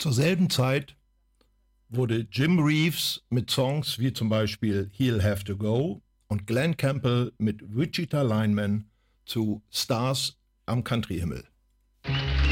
Zur selben Zeit wurde Jim Reeves mit Songs wie zum Beispiel He'll Have to Go und Glenn Campbell mit Wichita Lineman zu Stars am Countryhimmel.